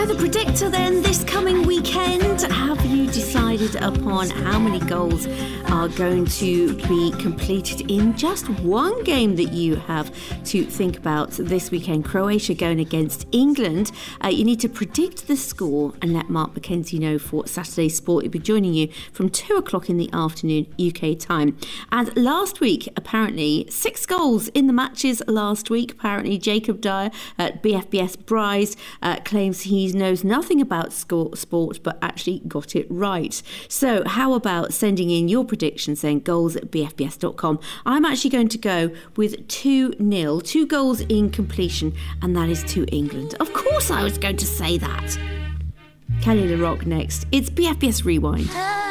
the predictor then this coming weekend. Have you decided upon how many goals are going to be completed in just one game that you have to think about this weekend? Croatia going against England. You need to predict the score and let Mark Mackenzie know for Saturday Sport. He'll be joining you from 2 o'clock in the afternoon UK time. And last week, apparently 6 goals in the matches last week. Apparently Jacob Dyer at BFBS Bryce claims he knows nothing about sport but actually got it right. So how about sending in your predictions, saying goals at bfbs.com. I'm actually going to go with 2-0, 2 goals in completion, and that is to England. Of course I was going to say that. Kelly LaRock next. It's BFBS Rewind.